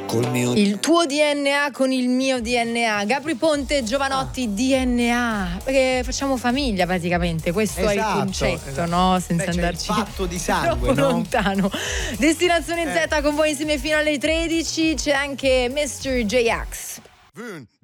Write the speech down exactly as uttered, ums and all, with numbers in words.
col mio Il tuo D N A con il mio D N A. Gabri Ponte, Giovanotti, ah. D N A. Perché facciamo famiglia praticamente, questo esatto, è il concetto, esatto. no? Senza Beh, andarci il fatto di sangue, troppo no? lontano. Destinazione eh. Z con voi insieme fino alle tredici. C'è anche mister J-Ax.